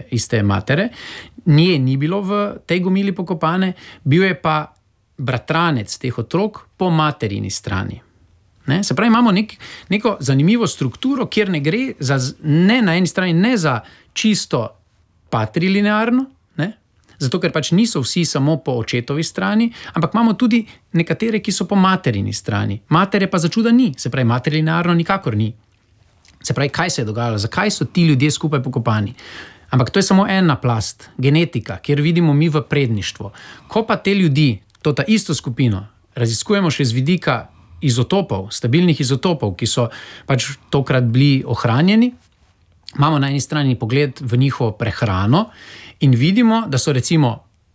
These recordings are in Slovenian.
iste matere. Nje ni bilo v tej gomili pokopane, bil je pa bratranec teh otrok po materini strani. Ne? Se pravi, imamo neko zanimivo strukturo, kjer ne gre ne na eni strani ne za čisto patrilinearno, ne? Zato ker pač niso vsi samo po očetovi strani, ampak imamo tudi nekatere, ki so po materini strani. Matere pa začuda ni, se pravi, matrilinearno nikakor ni. Se pravi, kaj se je dogajalo, zakaj so ti ljudje skupaj pokopani. Ampak to je samo ena plast, genetika, kjer vidimo mi v predništvo. Ko pa te ljudi, ta isto skupino, raziskujemo še z vidika izotopov, stabilnih izotopov, ki so pač tokrat bili ohranjeni, imamo na eni strani pogled v njihovo prehrano in vidimo, da so recimo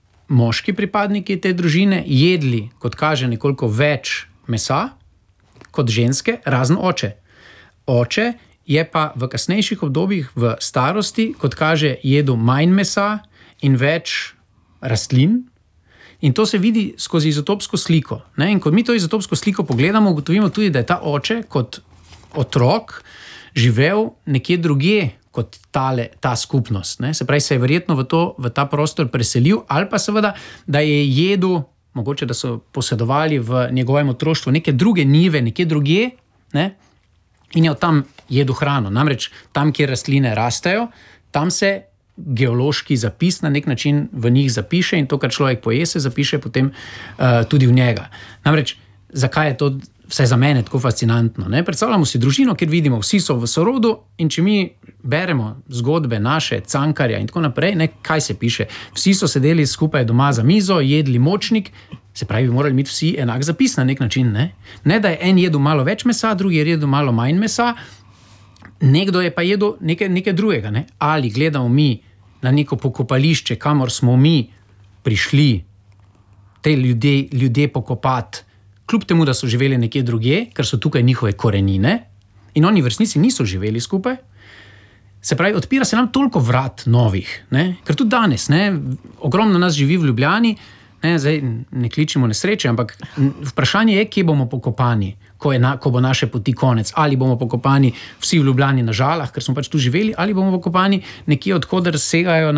moški pripadniki te družine jedli, kot kaže, nekoliko več mesa kot ženske, razen oče. Oče je pa v kasnejših obdobjih v starosti, kot kaže, jedel manj mesa in več rastlin. In to se vidi skozi izotopsko sliko. Ne? In ko mi to izotopsko sliko pogledamo, ugotovimo tudi, da je ta oče kot otrok živel nekje drugje kot ta skupnost. Ne? Se pravi, se je verjetno v ta prostor preselil, ali pa seveda, da je jedel, mogoče da so posedovali v njegovem otroštvu neke druge njive, nekje drugje, ne? In je od tam jedel hrano. Namreč tam, kjer rastline rastejo, tam se geološki zapis na nek način v njih zapiše in to, kar človek poje, se zapiše potem tudi v njega. Namreč, zakaj je to vsaj za mene tako fascinantno? Ne? Predstavljamo si družino, kjer vidimo, vsi so v sorodu in če mi beremo zgodbe naše, Cankarja in tako naprej, ne, kaj se piše? Vsi so sedeli skupaj doma za mizo, jedli močnik, se pravi, bi morali imeti vsi enak zapis na nek način. Ne, da je en jedel malo več mesa, drugi je jedel malo manj mesa, nekdo je pa jedel nekaj drugega. Ne? Ali gledamo mi na neko pokopališče, kamor smo mi prišli te ljudje pokopati, kljub temu, da so živeli nekje drugje, ker so tukaj njihove korenine in oni v resnici niso živeli skupaj. Se pravi, odpira se nam toliko vrat novih, ne? Ker tudi danes, ne? Ogromno nas živi v Ljubljani, ne, zdaj ne kličimo nesreče, ampak vprašanje je, kje bomo pokopani, ko bo naše poti konec. Ali bomo pokopani vsi v Ljubljani na Žalah, ker smo pač tu živeli, ali bomo pokopani nekje, dokoder segajo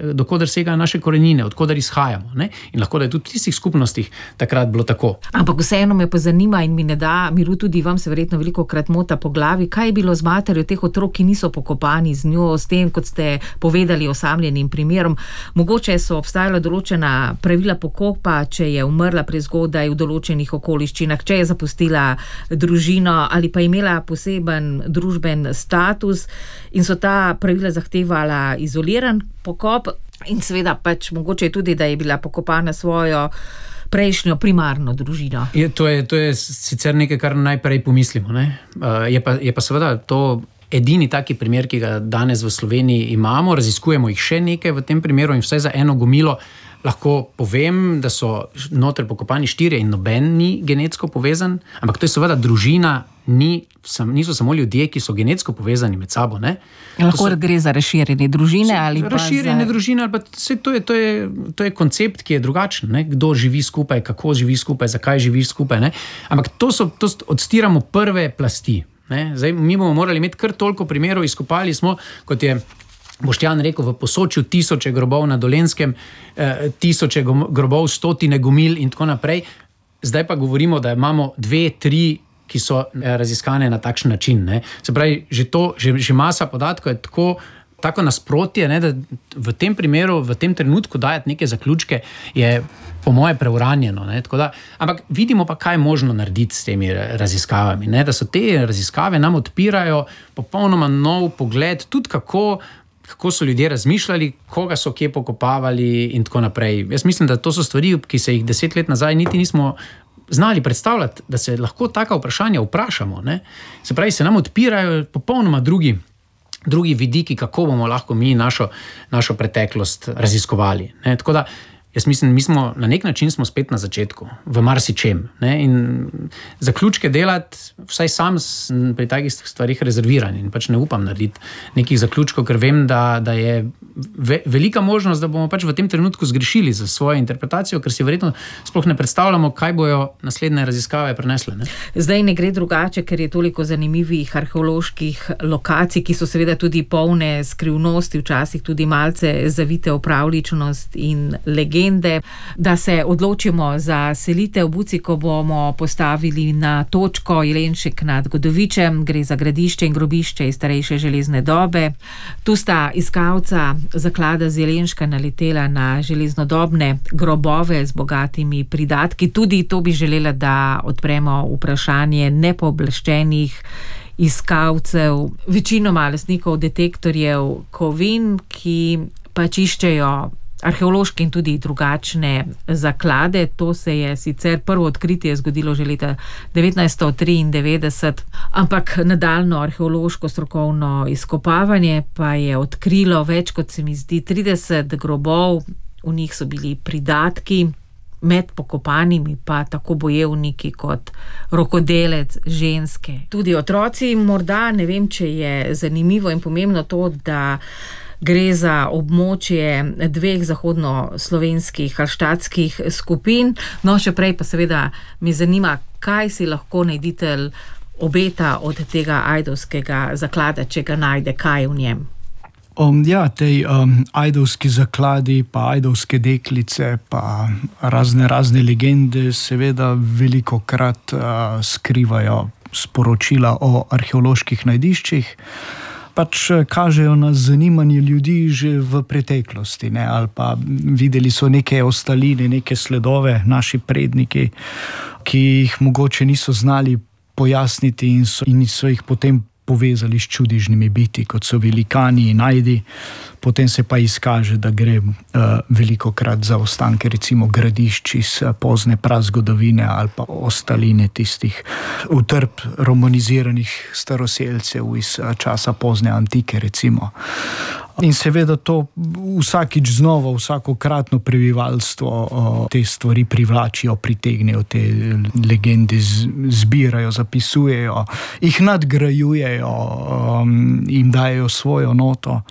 naše korenine, odkoder izhajamo. Ne? In lahko da je tudi v tistih skupnostih takrat bilo tako. Ampak vseeno me pa zanima in mi ne da miru, tudi vam se verjetno velikokrat mota po glavi, kaj je bilo z materjo teh otrok, ki niso pokopani z njo, s tem, kot ste povedali, osamljenim primerom. Mogoče so obstajala določena pravila pokopa, če je umrla prezgodaj v določenih okoliščinah, če je zapustila družino ali pa imela poseben družben status in so ta pravila zahtevala izoliran pokop in seveda pač mogoče tudi, da je bila pokopana svojo prejšnjo primarno družino. To je sicer nekaj, kar najprej pomislimo. Ne? Je pa seveda to edini taki primer, ki ga danes v Sloveniji imamo, raziskujemo jih še nekaj v tem primeru in vsaj za eno gomilo lahko povem, da so noter pokopani 4 in noben ni genetsko povezan, ampak to je seveda družina, niso samo ljudje, ki so genetsko povezani med sabo. Ne? Lahko gre za razširjene družine ali pa razširjene družine, ali pa to je koncept, ki je drugačen. Ne? Kdo živi skupaj, kako živi skupaj, zakaj živi skupaj. Ne? Ampak to odstiramo prve plasti. Ne? Zdaj, mi bomo morali imeti kar toliko primerov, izkopali smo, kot je Boštjan rekel, v Posočju 1000 grobov, na Dolenjskem 1000 grobov, 100 gomil in tako naprej. Zdaj pa govorimo, da imamo 2-3, ki so raziskane na takšen način. Ne? Se pravi, že masa podatkov je tako nasprotje, ne, da v tem primeru, v tem trenutku dajati neke zaključke je po moje preuranjeno. Ne? Ampak vidimo pa, kaj je možno narediti s temi raziskavami. Ne? Da so te raziskave nam odpirajo popolnoma nov pogled, tudi kako so ljudje razmišljali, koga so kje pokopavali in tako naprej. Jaz mislim, da to so stvari, ki se jih 10 let nazaj niti nismo znali predstavljati, da se lahko taka vprašanja vprašamo. Ne? Se pravi, se nam odpirajo popolnoma drugi vidiki, kako bomo lahko mi našo preteklost raziskovali. Ne? Tako da Jaz mislim, na nek način smo spet na začetku, v marsičem. Ne? In zaključke delati, vsaj sam pri takih stvarih rezerviran in pač ne upam narediti nekih zaključkov, ker vem, da je velika možnost, da bomo pač v tem trenutku zgrešili za svojo interpretacijo, ker si verjetno sploh ne predstavljamo, kaj bojo naslednje raziskave prinesle. Ne? Zdaj ne gre drugače, ker je toliko zanimivih arheoloških lokacij, ki so seveda tudi polne skrivnosti, včasih tudi malce zavite v pravljičnost in legende, da se odločimo za selitev Buci, ko bomo postavili na točko Jelenšek nad Godovičem, gre za gradišče in grobišče iz starejše železne dobe. Tu sta iskalca zaklada z Jelenška naletela na železnodobne grobove z bogatimi pridatki. Tudi to bi želela, da odpremo vprašanje nepooblaščenih iskalcev, večinoma lastnikov detektorjev kovin, ki pač iščejo arheološke in tudi drugačne zaklade. To se je sicer prvo odkritje zgodilo že leta 1993, ampak nadaljno arheološko strokovno izkopavanje pa je odkrilo več, kot se mi zdi, 30 grobov, v njih so bili pridatki, med pokopanimi pa tako bojevniki kot rokodelec ženske. Tudi otroci morda, ne vem, če je zanimivo in pomembno to, da gre za območje 2 zahodnoslovenskih halštatskih skupin. No, še prej pa seveda me zanima, kaj si lahko najditelj obeta od tega ajdovskega zaklada, če ga najde, kaj v njem. Tej ajdovski zakladi, pa ajdovske deklice, pa razne legende seveda velikokrat skrivajo sporočila o arheoloških najdiščih. Pač kažejo na zanimanje ljudi že v preteklosti, ne? Ali pa videli so neke ostaline, neke sledove, naši predniki, ki jih mogoče niso znali pojasniti in so jih potem povezali s čudežnimi biti, kot so velikani in ajdi. Potem se pa izkaže, da gre velikokrat za ostanke recimo gradišč iz pozne prazgodovine ali pa ostaline tistih utrp romaniziranih staroselcev iz časa pozne antike recimo. In seveda to vsakič znova, vsakokratno prebivalstvo te stvari privlačijo, pritegnejo, te legende zbirajo, zapisujejo, jih nadgrajujejo, jim dajejo svojo noto.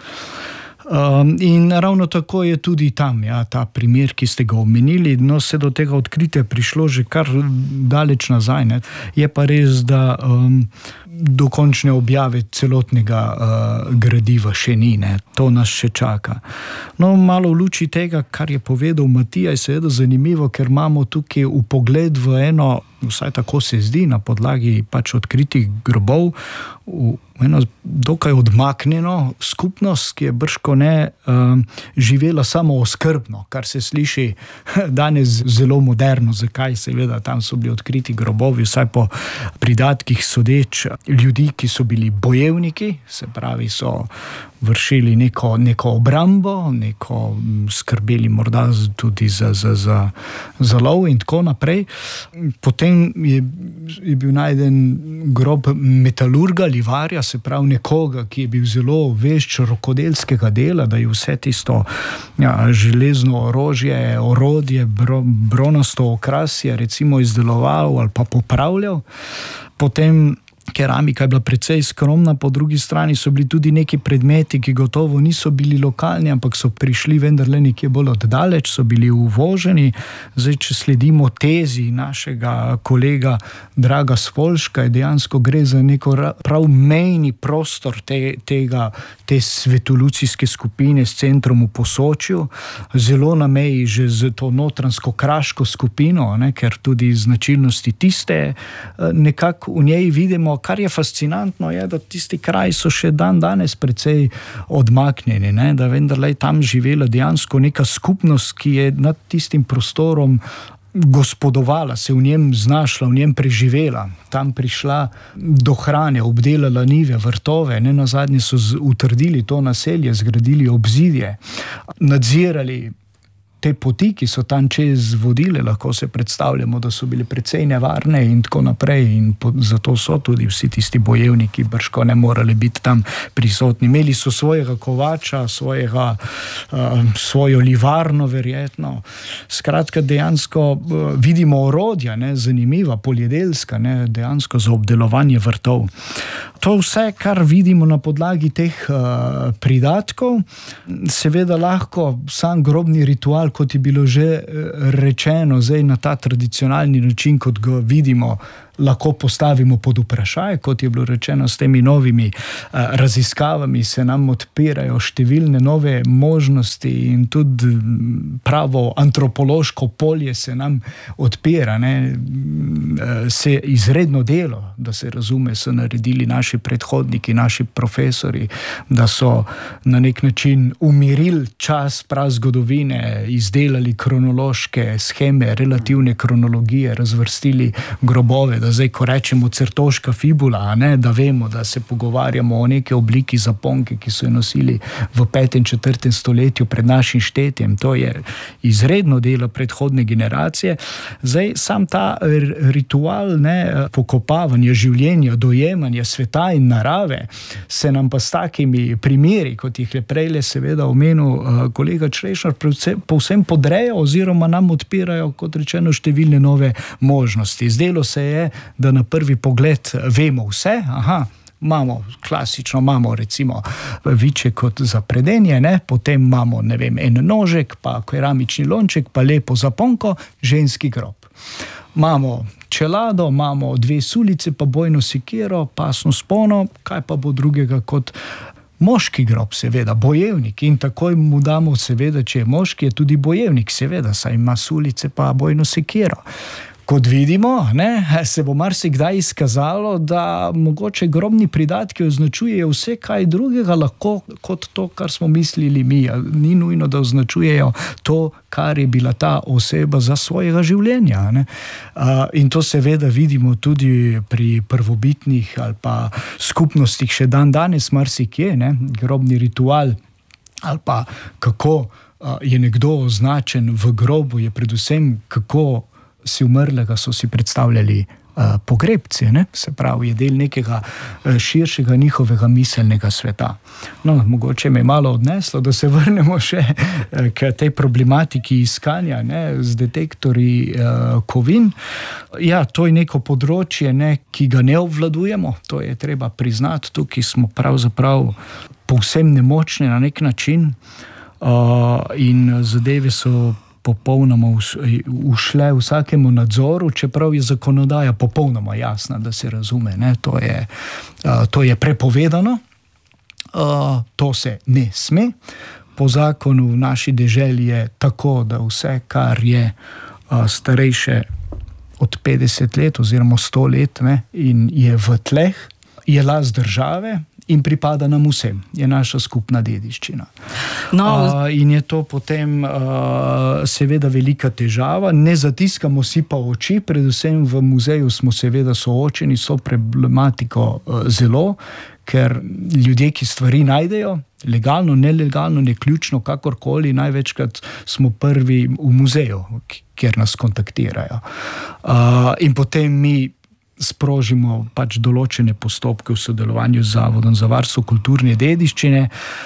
In ravno tako je tudi tam, ta primer, ki ste ga omenili, no se do tega odkritja prišlo že kar daleč nazaj, ne. Je pa res, da dokončne objave celotnega gradiva še ni, ne. To nas še čaka. No, malo v luči tega, kar je povedal Matija, je seveda zanimivo, ker imamo tukaj vpogled v eno, vsaj tako se zdi, na podlagi pač odkritih grobov, v eno dokaj odmaknjeno skupnost, ki je bržkone živela samooskrbno, kar se sliši danes zelo moderno. Zakaj? Seveda, tam so bili odkriti grobovi, vsaj po pridatkih sodeč, ljudi, ki so bili bojevniki, se pravi, so vršili neko obrambo, skrbeli morda tudi za lov in tako naprej. Potem je bil najden grob metalurga, livarja, se pravi nekoga, ki je bil zelo vešč rokodelskega dela, da je vse tisto železno orožje, orodje, bronasto okrasje recimo izdeloval ali pa popravljal. Potem keramika je bila precej skromna, po drugi strani so bili tudi neki predmeti, ki gotovo niso bili lokalni, ampak so prišli vendarle nekje bolj oddaleč, so bili uvoženi. Zdaj, če sledimo tezi našega kolega Draga Svolška, dejansko gre za neko prav mejni prostor te svetolucijske skupine s centrom v Posočju, zelo na meji že z to notranjsko-kraško skupino, ne, ker tudi značilnosti tiste nekako v njej vidimo. Kar je fascinantno, je, da tisti kraji so še danes precej odmaknjeni, ne? Da vendarle tam živela dejansko neka skupnost, ki je nad tistim prostorom gospodovala, se v njem znašla, v njem preživela, tam prišla do hrane, obdelala njive, vrtove, ne nazadnje so utrdili to naselje, zgradili obzidje, nadzirali te poti, ki so tam čez vodile, lahko se predstavljamo, da so bile precej nevarne in tako naprej, in zato so tudi vsi tisti bojevniki brško ne morali biti tam prisotni. Imeli so svojega kovača, svojo livarno verjetno. Skratka, dejansko vidimo orodja, zanimiva, poljedelska, dejansko za obdelovanje vrtov. To vse, kar vidimo na podlagi teh pridatkov, seveda lahko sam grobni ritual, kot je bilo že rečeno, zdaj na ta tradicionalni način, kot ga vidimo, lahko postavimo pod vprašaj, kot je bilo rečeno, s temi novimi raziskavami se nam odpirajo številne nove možnosti in tudi pravo antropološko polje se nam odpira. Se izredno delo, da se razume, so naredili naši predhodniki, naši profesori, da so na nek način umirili čas prazgodovine, izdelali kronološke sheme, relativne kronologije, razvrstili grobove, da zdaj, ko rečemo certoška fibula, da vemo, da se pogovarjamo o neke obliki zaponke, ki so jo nosili v 5. in 4. stoletju pred našim štetjem. To je izredno delo predhodne generacije. Zdaj, sam ta ritual pokopavanja življenja, dojemanja sveta in narave se nam pa s takimi primeri, kot jih je prej seveda omenil kolega Črešnar, povsem podrejo oziroma nam odpirajo, kot rečeno, številne nove možnosti. Zdelo se je, da na prvi pogled vemo vse, imamo recimo viče kot za predenje, potem imamo, en nožek, pa keramični lonček, pa lepo zaponko, ženski grob. Imamo čelado, imamo 2 sulice, pa bojno sekiro, pasno spono, kaj pa bo drugega kot moški grob, seveda, bojevnik, in takoj mu damo, seveda, če je moški, je tudi bojevnik, seveda, saj ima sulice pa bojno sekiro. Kot vidimo, se bo marsikdaj izkazalo, da mogoče grobni pridatki označujejo vse kaj drugega lahko kot to, kar smo mislili mi. Ni nujno, da označujejo to, kar je bila ta oseba za svojega življenja. In to seveda vidimo tudi pri prvobitnih ali pa skupnostih še danes marsikje, grobni ritual ali pa kako je nekdo označen v grobu, je predvsem kako si umrlega so si predstavljali pogrebci, se pravi, je del nekega širšega njihovega miselnega sveta. Mogoče me je malo odneslo, da se vrnemo še k tej problematiki iskanja z detektorji kovin. Ja, to je neko področje, ki ga ne obvladujemo, to je treba priznati, tukaj smo pravzaprav povsem nemočni na nek način in zadeve so popolnoma ušle vsakemu nadzoru, čeprav je zakonodaja popolnoma jasna, da se razume. To je prepovedano, to se ne sme. Po zakonu v naši deželi je tako, da vse, kar je starejše od 50 let oziroma 100 let in je v tleh, je last države in pripada nam vsem, je naša skupna dediščina. In je to potem seveda velika težava. Ne zatiskamo si pa oči, predvsem v muzeju smo seveda soočeni s to problematiko zelo, ker ljudje, ki stvari najdejo, legalno, nelegalno, neključno, kakorkoli, največkrat smo prvi v muzeju, kjer nas kontaktirajo. In potem mi sprožimo določene postopke v sodelovanju z Zavodom za varstvo kulturne dediščine.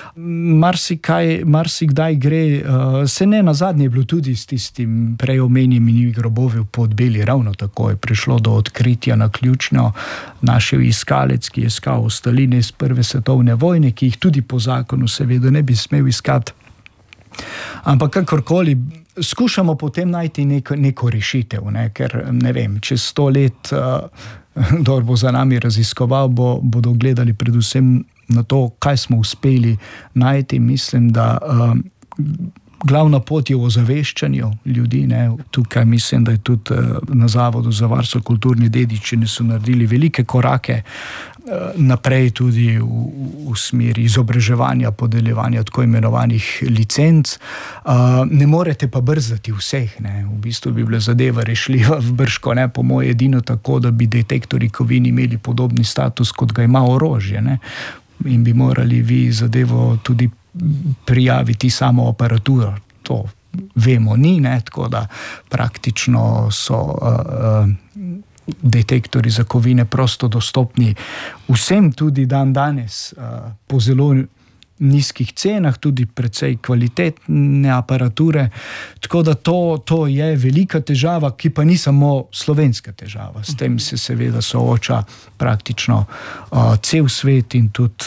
Marsikdaj gre, se ne nazadnje je bilo tudi s tistim prej omenjenimi grobovi v Podbeli, ravno tako je prišlo do odkritja naključno našel iskalec, ki je iskal ostaline iz 1. svetovne vojne, ki jih tudi po zakonu seveda ne bi smel iskati. Ampak kakorkoli, skušamo potem najti neko rešitev, ker čez 100 let, kdor bo za nami raziskoval, bodo gledali predvsem na to, kaj smo uspeli najti. Mislim, da glavna pot je v ozaveščanju ljudi. Tukaj mislim, da je tudi na Zavodu za varstvo kulturne dediščine so naredili velike korake naprej tudi v smeri izobraževanja, podeljevanja tako imenovanih licenc. Ne morete pa brzdati vseh. V bistvu bi bila zadeva rešljiva v brško, po moje edino tako, da bi detektorji kovin imeli podobni status, kot ga ima orožje. In bi morali vi zadevo tudi prijaviti samo aparaturo. To vemo ni, ne, tako da praktično so detektori za kovine prosto dostopni vsem, tudi dan danes, po zelo nizkih cenah, tudi precej kvalitetne aparature, tako da to je velika težava, ki pa ni samo slovenska težava. S tem se seveda sooča praktično cel svet in tudi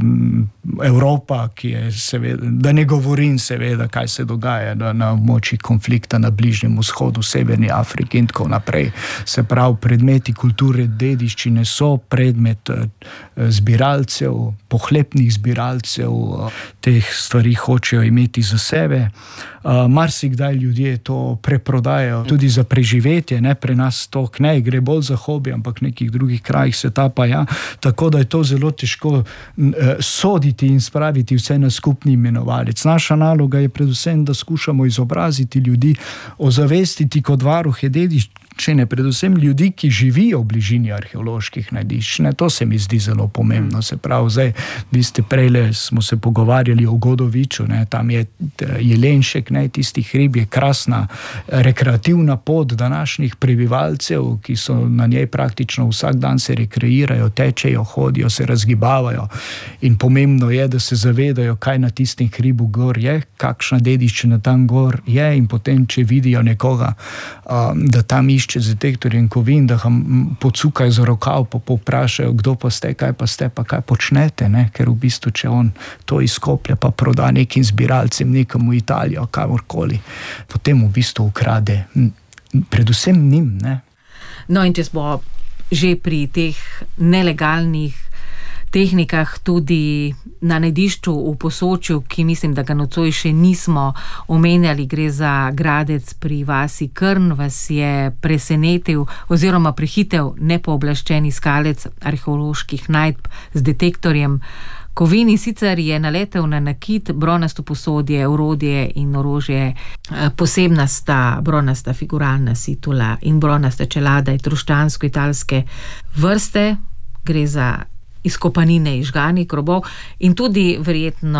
Evropa, ki je seveda, da ne govorim seveda, kaj se dogaja na območjih konflikta na Bližnjem vzhodu, Severni Afriki in tako naprej. Se pravi, predmeti kulture, dediščine so predmet zbiralcev, pohlepnih zbiralcev, teh stvari hočejo imeti za sebe. Marsikdaj ljudje to preprodajajo tudi za preživetje, ne, pri nas to ne gre bolj za hobi, ampak v nekih drugih krajih se ta pa ja, tako da je to zelo težko soditi in spraviti vse na skupni imenovalec. Naša naloga je predvsem, da skušamo izobraziti ljudi, ozavestiti kot varuhe dediščine, predvsem ljudi, ki živijo v bližini arheoloških najdišč. To se mi zdi zelo pomembno. Se pravi, zdaj, vi ste prejle, smo se pogovarjali o Godoviču, ne, tam je jelenšek, ne, tisti hrib je krasna rekreativna pot današnjih prebivalcev, ki so na njej praktično vsak dan se rekreirajo, tečejo, hodijo, se razgibavajo in pomembno je, da se zavedajo, kaj na tistem hribu gor je, kakšna dediščina tam gor je in potem, če vidijo nekoga, da tam išče z detektorjem kovin, da ga pocukajo za rokav, pa povprašajo, kdo pa ste, pa kaj počnete, ne? Ker v bistvu, če on to izkoplja, pa proda nekim zbiralcem, nekam v Italijo, kamorkoli, potem v bistvu ukrade predvsem njim, ne. No, in če smo že pri teh nelegalnih tehnikah tudi na najdišču v Posočju, ki mislim, da ga nocoj še nismo omenjali, gre za gradec pri vasi Krn, vas je presenetil oziroma prehitev nepooblaščen iskalec arheoloških najdb z detektorjem kovin, in sicer je naletel na nakit, bronasto posodje, orodje in orožje. Posebna sta bronasta figuralna situla in bronasta čelada etruščansko-italske vrste, gre za izkopanine izžganih grobov in tudi verjetno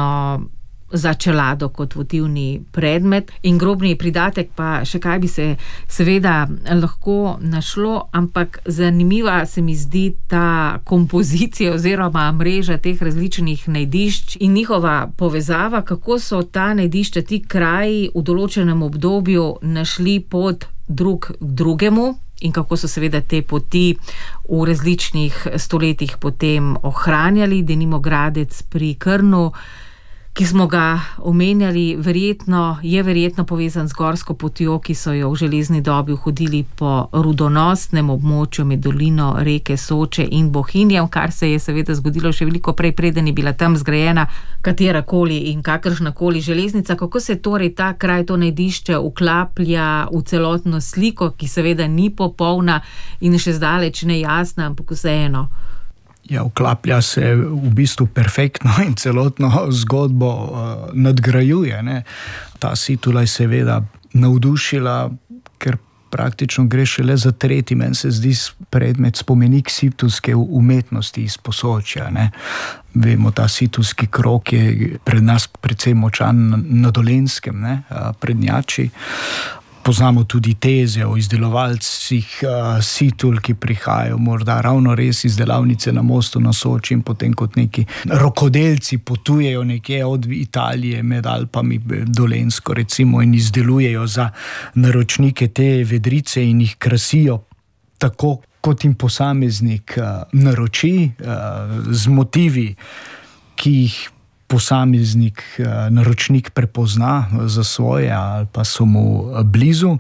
za čelado kot votivni predmet in grobni pridatek, pa še kaj bi se seveda lahko našlo, ampak zanimiva se mi zdi ta kompozicija oziroma mreža teh različnih najdišč in njihova povezava, kako so ta najdišča, ti kraji v določenem obdobju našli pot drug k drugemu in kako so seveda te poti v različnih stoletjih potem ohranjali. Denimo gradec pri Krnu, ki smo ga omenjali, je verjetno povezan z gorsko potjo, ki so jo v železni dobi hodili po rudonosnem območju med dolino reke Soče in Bohinjem, kar se je seveda zgodilo še veliko prej, preden je bila tam zgrajena katerakoli in kakršnakoli železnica. Kako se torej ta kraj, to najdišče vklaplja v celotno sliko, ki seveda ni popolna in še zdaleč nejasna, ampak vseeno? Ja, vklaplja se v bistvu perfektno in celotno zgodbo nadgrajuje, ne. Ta situla je seveda navdušila, ker praktično gre šele za tretji, meni se zdi predmet spomenik situlske umetnosti iz Posočja, ne. Vemo, ta situlski krog je pred nas precej močan na Dolenjskem, ne, prednjači. Poznamo tudi teze o izdelovalcih situl, ki prihajajo morda ravno res iz delavnice na Mostu na Soči in potem kot neki rokodelci potujejo nekje od Italije med Alpami Dolenjsko recimo in izdelujejo za naročnike te vedrice in jih krasijo tako, kot jim posameznik naroči, z motivi, ki jih posameznik, naročnik prepozna za svoje ali pa so mu blizu.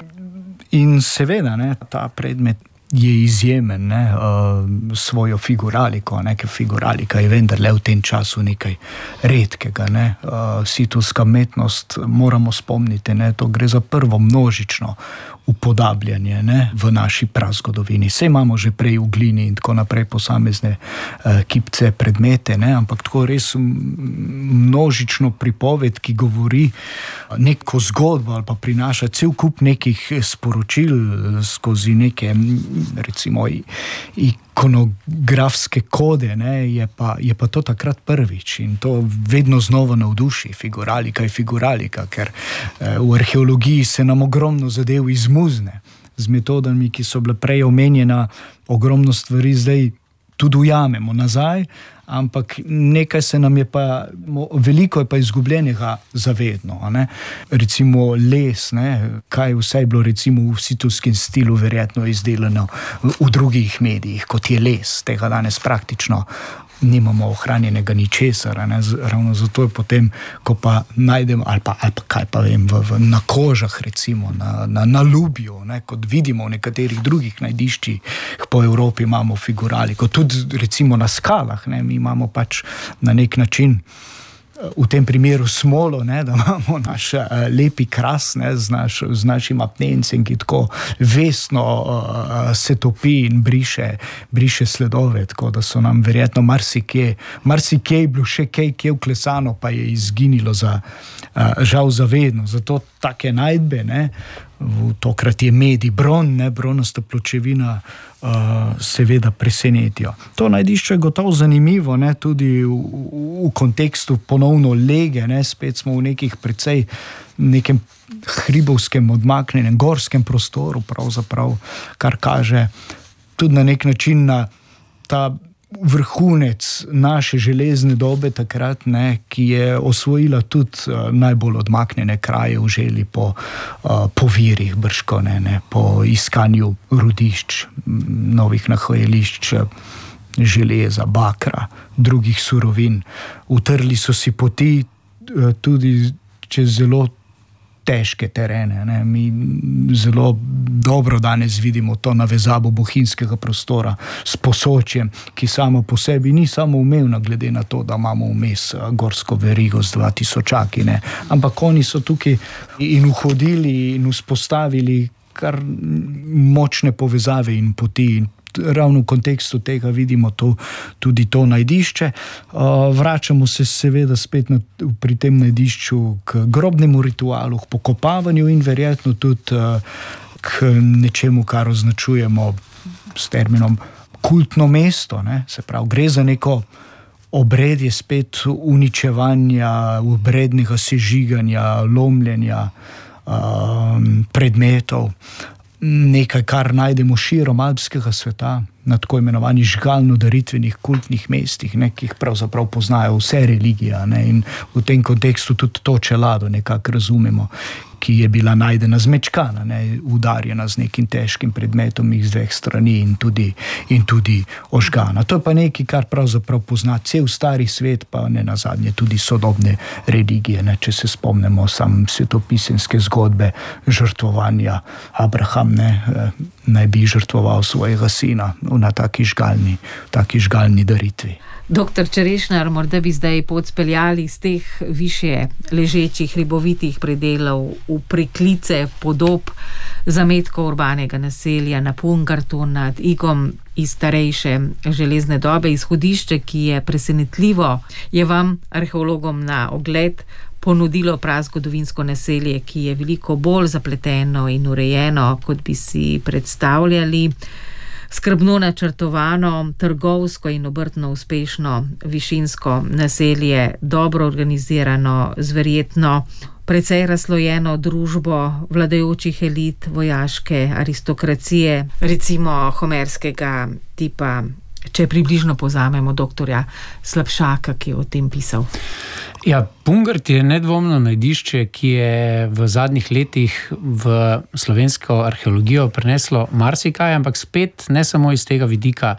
In seveda, ne, ta predmet je izjemen, ne, svojo figuraliko, ne, ker figuralika je vendarle v tem času nekaj redkega, ne. Situlska umetnost, moramo spomniti, ne, to gre za prvo množično upodabljanje, ne, v naši prazgodovini. Saj imamo že prej v glini in tako naprej posamezne kipce, predmete, ne, ampak tako res množično pripoved, ki govori neko zgodbo ali pa prinaša cel kup nekih sporočil skozi neke, recimo, ikonografske kode, ne, je pa to takrat prvič in to vedno znova navduši, figuralika, ker v arheologiji se nam ogromno zadev izmuzne. Z metodami, ki so bile prej omenjena, ogromno stvari zdaj tudi ujamemo nazaj, ampak nekaj se nam je pa, veliko je pa izgubljenega zavedno. Ne? Recimo les, ne? Kaj vse je bilo recimo v sitovskem stilu verjetno izdelano v drugih medijih, kot je les, tega danes praktično nimamo ohranjenega ničesar, ne? Ravno zato je potem, ko pa najdemo, ali pa kaj pa vem, na kožah recimo, na lubju, ne? Kot vidimo v nekaterih drugih najdiščih po Evropi imamo figuraliko, tudi recimo na skalah, ne? Mi imamo pač na nek način v tem primeru smolo, ne, da imamo naš lepi kras, ne, z našim apnencem, ki tako vestno se topi in briše sledove, tako da so nam verjetno marsikje je bilo še kaj vklesano, pa je izginilo žal zavedno. Zato take najdbe, ne, tokrat je medij bron, ne, bronasta pločevina, seveda presenetijo. To najdišče je gotovo zanimivo, ne, tudi v kontekstu ponovno lege, ne, spet smo v nekih precej nekem hribovskem odmaknjenem gorskem prostoru pravzaprav, kar kaže tudi na nek način na ta vrhunec naše železne dobe takrat, ne, ki je osvojila tudi najbolj odmaknjene kraje v želji po virih bržkone, ne, po iskanju rudišč, novih nahajališč železa, bakra, drugih surovin. Utrli so si poti tudi čez zelo težke terene, ne. Mi zelo dobro danes vidimo to navezavo bohinjskega prostora s Posočjem, ki samo po sebi ni samo umevna, glede na to, da imamo vmes gorsko verigo z 2000, ne. Ampak oni so tukaj in vhodili in vzpostavili kar močne povezave in poti. Ravno v kontekstu tega vidimo tudi to najdišče. Vračamo se seveda spet pri tem najdišču k grobnemu ritualu, k pokopavanju in verjetno tudi k nečemu, kar označujemo s terminom kultno mesto, ne? Se pravi, gre za neko obredje spet uničevanja, obrednega sežiganja, lomljenja predmetov. Nekaj, kar najdemo širom alpskega sveta, na tako imenovanih žgalno-daritvenih kultnih mestih, ne, ki jih pravzaprav poznajo vse religije, ne, in v tem kontekstu tudi to čelado nekako razumemo, ki je bila najdena zmečkana, ne, udarjena z nekim težkim predmetom iz dveh strani in tudi ožgana. To je pa nekaj, kar pravzaprav pozna cel stari svet, pa ne nazadnje tudi sodobne religije, ne, če se spomnimo sam svetopisemske zgodbe žrtvovanja. Abraham, ne, naj bi žrtvoval svojega sina na taki žgalni daritvi. Doktor Čerešnar, morda bi zdaj pot speljali iz teh više ležečih hribovitih predelov v priklice podob zametkov urbanega naselja na Pungartu nad Igom iz starejše železne dobe. Izhodišče, ki je presenetljivo, je vam, arheologom, na ogled ponudilo prazgodovinsko naselje, ki je veliko bolj zapleteno in urejeno, kot bi si predstavljali. Skrbno načrtovano, trgovsko in obrtno uspešno višinsko naselje, dobro organizirano, z verjetno precej razslojeno družbo vladajočih elit, vojaške aristokracije, recimo homerskega tipa, če približno povzamemo doktorja Slapšaka, ki je o tem pisal. Ja, Pungart je nedvomno najdišče, ki je v zadnjih letih v slovensko arheologijo prineslo marsikaj, ampak spet ne samo iz tega vidika,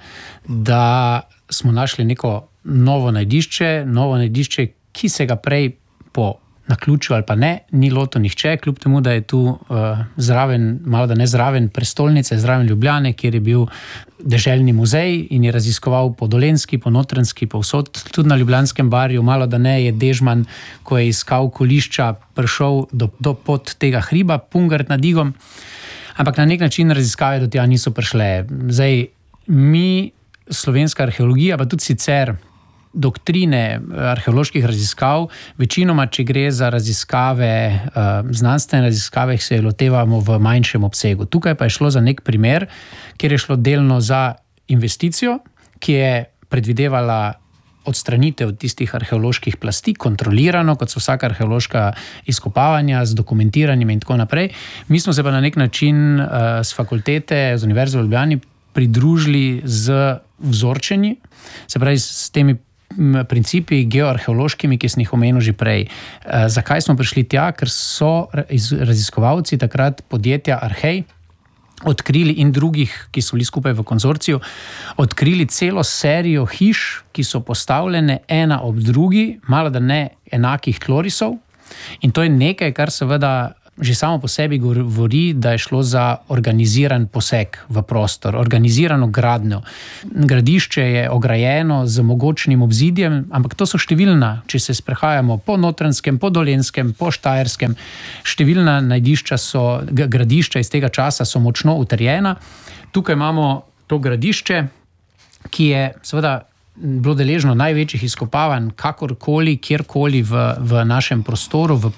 da smo našli neko novo najdišče, ki se ga prej po naključju ali pa ne, ni lotil nihče, kljub temu, da je tu zraven, malo da ne zraven prestolnice, zraven Ljubljane, kjer je bil deželni muzej in je raziskoval po Dolenjski, po Notranjski, povsod, tudi na Ljubljanskem barju, malo da ne je Dežman, ko je iskal kolišča, prišel do pod tega hriba, Pungart nad Igom, ampak na nek način raziskave do tega niso prišle. Zdaj, mi, slovenska arheologija, pa tudi sicer doktrine arheoloških raziskav, večinoma, če gre za raziskave, znanstvene raziskave, se lotevamo v manjšem obsegu. Tukaj pa je šlo za nek primer, kjer je šlo delno za investicijo, ki je predvidevala odstranitev tistih arheoloških plasti, kontrolirano, kot so vsaka arheološka izkopavanja, z dokumentiranjem in tako naprej. Mi smo se pa na nek način z fakultete, z Univerze v Ljubljani pridružili z vzorčenji, se pravi s temi principi geoarheološkimi, ki sem jih omenil že prej. Zakaj smo prišli tja? Ker so raziskovalci takrat podjetja Arhej odkrili in drugih, ki so bili skupaj v konzorciju, odkrili celo serijo hiš, ki so postavljene ena ob drugi, malo da ne enakih tlorisov. In to je nekaj, kar seveda že samo po sebi govori, da je šlo za organiziran poseg v prostor, organizirano gradnjo. Gradišče je ograjeno z mogočnim obzidjem, ampak to so številna, če se sprehajamo po Notranjskem, po Dolenjskem, po Štajerskem, številna najdišča gradišča iz tega časa so močno utrjena. Tukaj imamo to gradišče, ki je seveda bilo deležno največjih izkopavanj, kakorkoli, kjerkoli v našem prostoru, v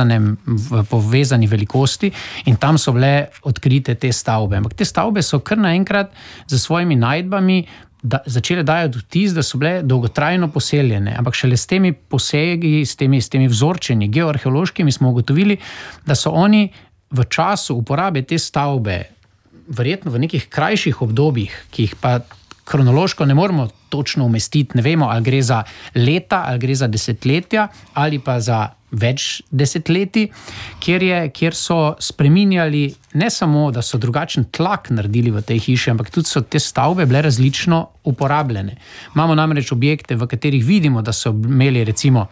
povezani velikosti, in tam so bile odkrite te stavbe. Ampak te stavbe so kar naenkrat za svojimi najdbami začele dajati vtis, da so bile dolgotrajno poseljene. Ampak šele s temi posegi, s temi vzorčenji geoarheološkimi smo ugotovili, da so oni v času uporabe te stavbe, verjetno v nekih krajših obdobjih, ki jih pa kronološko ne moremo točno umestiti, ne vemo, ali gre za leta, ali gre za desetletja, ali pa za več desetletij, kjer so spreminjali ne samo, da so drugačen tlak naredili v tej hiši, ampak tudi so te stavbe bile različno uporabljene. Imamo namreč objekte, v katerih vidimo, da so imeli recimo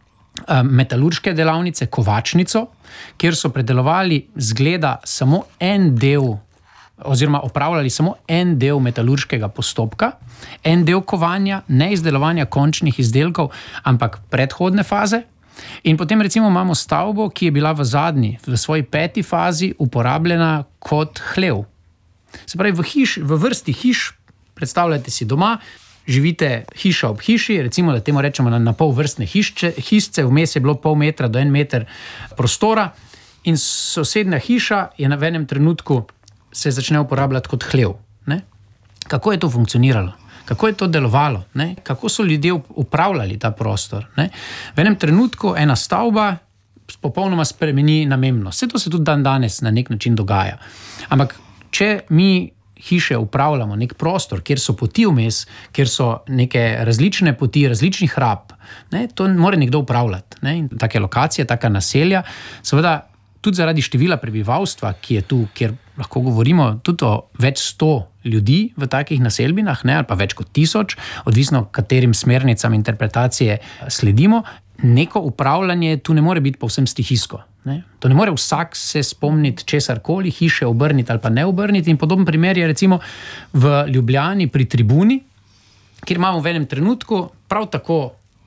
metalurške delavnice, kovačnico, kjer so predelovali zgleda samo en del, oziroma opravljali samo en del metalurškega postopka, en del kovanja, ne izdelovanja končnih izdelkov, ampak predhodne faze. In potem recimo imamo stavbo, ki je bila v svoji 5. fazi uporabljena kot hlev. Se pravi, v vrsti hiš, predstavljajte si doma, živite hiša ob hiši, recimo, da temu rečemo na pol vrstne hišce, vmes je bilo pol metra do 1 meter prostora in sosednja hiša je v enem trenutku se začne uporabljati kot hlev. Ne? Kako je to funkcioniralo? Kako je to delovalo? Ne? Kako so ljudje upravljali ta prostor? Ne? V enem trenutku ena stavba popolnoma spremeni namembnost. Vse to se tudi danes na nek način dogaja. Ampak če mi hiše upravljamo, nek prostor, kjer so poti vmes, kjer so neke različne poti, različnih rab, ne? To mora nekdo upravljati. Ne? In take lokacije, taka naselja, seveda tudi zaradi števila prebivalstva, ki je tu, kjer lahko govorimo tudi o več 100 ljudi v takih naselbinah, ne, ali pa več kot 1000, odvisno katerim smernicam interpretacije sledimo, neko upravljanje tu ne more biti povsem stihijsko. Ne. To ne more vsak se spomniti česarkoli, hiše obrniti ali pa ne obrniti. In podoben primer je recimo v Ljubljani pri Tribuni, kjer imamo v enem trenutku prav tako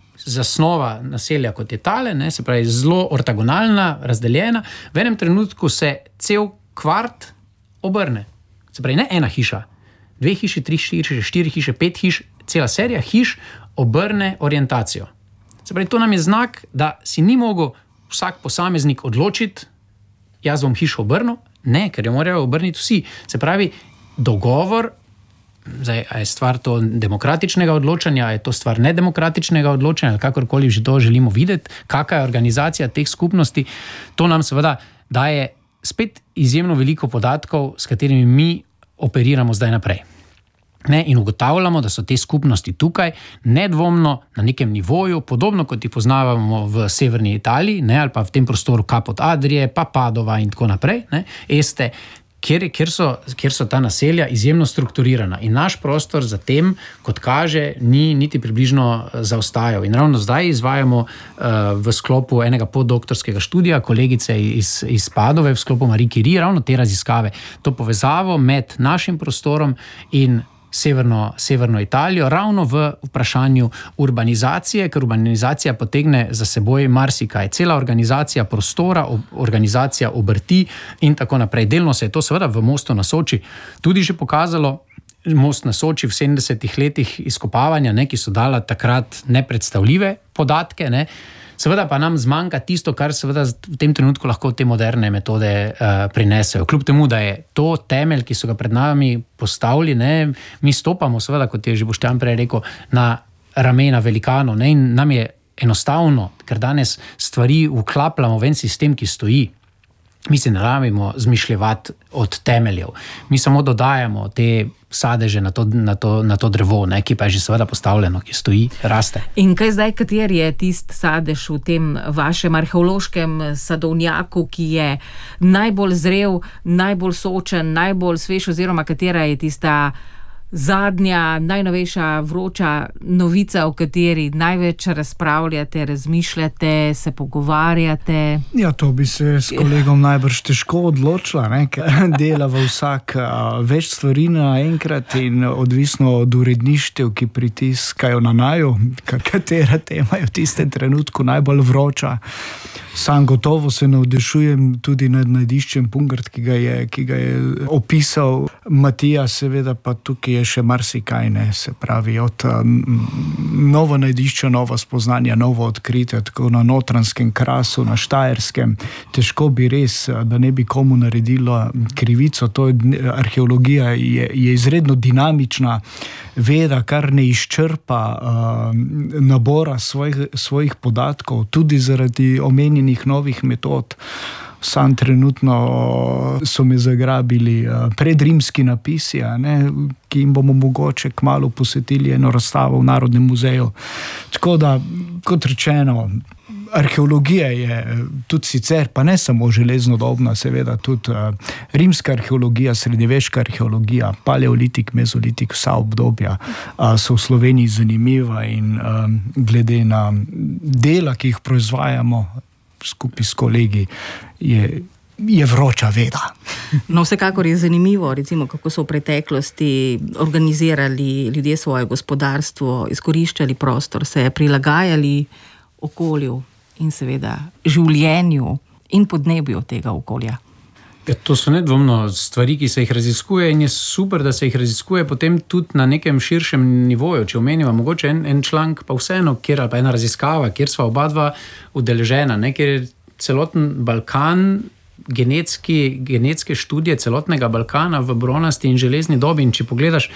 zasnova naselja kot je tale, ne, se pravi zelo ortogonalna, razdeljena, v enem trenutku se cel kvart obrne. Se pravi, ne ena hiša, 2 hiši, 3 hiše, 4 hiše, 5 hiš, cela serija hiš obrne orientacijo. Se pravi, to nam je znak, da si ni mogel vsak posameznik odločiti, jaz bom hišo obrnil, ne, ker jo morajo obrniti vsi. Se pravi, dogovor, zdaj, a je stvar to demokratičnega odločanja, a je to stvar nedemokratičnega odločanja, ali kakorkoli že to želimo videti, kakšna je organizacija teh skupnosti, to nam seveda daje spet izjemno veliko podatkov, s katerimi mi operiramo zdaj naprej. Ne, in ugotavljamo, da so te skupnosti tukaj nedvomno na nekem nivoju, podobno kot jih poznavamo v severni Italiji, ne, ali pa v tem prostoru Kapod Adrije, pa Padova in tako naprej, ne, Este, kjer so ta naselja izjemno strukturirana. In naš prostor za tem, kot kaže, ni niti približno zaostajal. In ravno zdaj izvajamo v sklopu enega poddoktorskega študija kolegice iz Padove, v sklopu Marie Curie, ravno te raziskave, to povezavo med našim prostorom in severno Italijo, ravno v vprašanju urbanizacije, ker urbanizacija potegne za seboj marsikaj. Cela organizacija prostora, organizacija obrti in tako naprej. Delno se je to seveda v Mostu na Soči tudi že pokazalo. Most na Soči v 70. letih izkopavanja, ne, ki so dala takrat nepredstavljive podatke, ne, Seveda pa nam zmanjka tisto, kar seveda v tem trenutku lahko te moderne metode prinesejo. Kljub temu, da je to temelj, ki so ga pred nami postavili, ne, mi stopamo, seveda, kot je že Boštjan prej rekel, na ramena velikanov, ne, in nam je enostavno, ker danes stvari vklapljamo v en sistem, ki stoji. Mi se ne rabimo zmišljevati od temeljev. Mi samo dodajamo te sadeže na to drevo, ne, ki pa je že seveda postavljeno, ki stoji, raste. In kaj zdaj, kateri je tist sadež v tem vašem arheološkem sadovnjaku, ki je najbolj zrel, najbolj sočen, najbolj svež, oziroma katera je tista zadnja, najnovejša vroča novica, o kateri največ razpravljate, razmišljate, se pogovarjate? Ja, to bi se s kolegom najbrž težko odločila, ne? Ker delava vsak več stvari naenkrat in odvisno od uredništev, ki pritiskajo na naju, katera tema je v tistem trenutku najbolj vroča. Sam gotovo se navdušujem tudi nad najdiščem Pungart, ki ga je opisal Matija, seveda pa tukaj je še marsikaj, ne, se pravi, od novo najdišča, nova spoznanja, novo odkritje, tako na Notranjskem krasu, na Štajerskem. Težko bi res, da ne bi komu naredilo krivico. Arheologija je izredno dinamična veda, kar ne izčrpa nabora svojih podatkov, tudi zaradi omenjenih novih metod. Sam trenutno so me zagrabili predrimski napisi, ki jim bomo mogoče kmalu posvetili eno razstavo v Narodnem muzeju. Tako da, kot rečeno, arheologija je tudi sicer, pa ne samo železnodobna, seveda tudi rimska arheologija, srednjeveška arheologija, paleolitik, mezolitik, vsa obdobja so v Sloveniji zanimiva in glede na dela, ki jih proizvajamo skupaj s kolegi, je vroča veda. No, vsekakor je zanimivo, recimo, kako so v preteklosti organizirali ljudje svoje gospodarstvo, izkoriščali prostor, se prilagajali okolju in seveda življenju in podnebju tega okolja. Ja, to so nedvomno stvari, ki se jih raziskuje in je super, da se jih raziskuje potem tudi na nekem širšem nivoju. Če omeniva mogoče en članek, pa vseeno, ali pa ena raziskava, kjer sva oba dva udeležena, ne, kjer je celoten Balkan, genetske študije celotnega Balkana v bronasti in železni dobi. In če pogledaš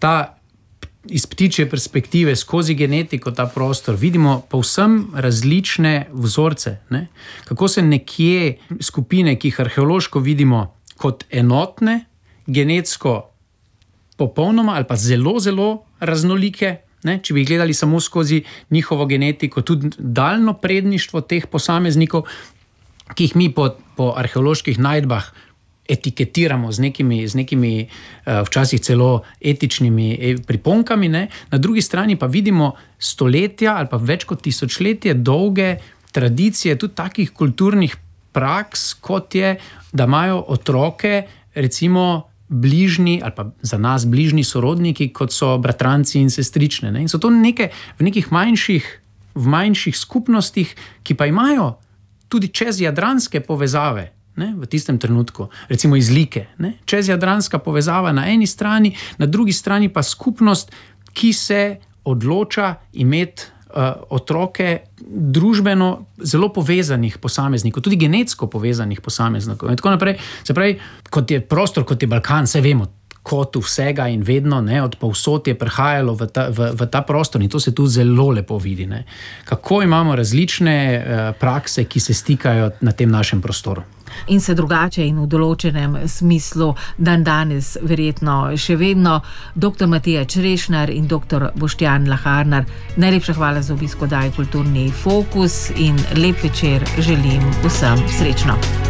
iz ptičje perspektive, skozi genetiko ta prostor, vidimo povsem različne vzorce, ne? Kako se nekje skupine, ki jih arheološko vidimo kot enotne, genetsko popolnoma ali pa zelo, zelo raznolike, ne? Če bi gledali samo skozi njihovo genetiko, tudi daljno predništvo teh posameznikov, ki jih mi po arheoloških najdbah etiketiramo z nekimi včasih celo etičnimi priponkami, ne? Na drugi strani pa vidimo stoletja ali pa več kot tisočletje dolge tradicije tudi takih kulturnih praks, kot je, da imajo otroke recimo bližnji ali pa za nas bližnji sorodniki, kot so bratranci in sestrične, ne? In so to v nekih manjših skupnostih, ki pa imajo tudi čezjadranske povezave, ne, v tistem trenutku, recimo iz Like, ne, čezjadranska povezava na eni strani, na drugi strani pa skupnost, ki se odloča imeti otroke družbeno zelo povezanih posameznikov, tudi genetsko povezanih posameznikov in tako naprej. Se pravi, kot je prostor, kot je Balkan, se vemo, kot vsega in vedno, ne, od povsod je prihajalo v ta prostor in to se tu zelo lepo vidi, ne. Kako imamo različne prakse, ki se stikajo na tem našem prostoru. In se drugače in v določenem smislu dan danes verjetno še vedno. Dr. Matija Črešnar in dr. Boštjan Laharnar, najlepša hvala za obisk oddaje Kulturni fokus in lep večer želim vsem. Srečno.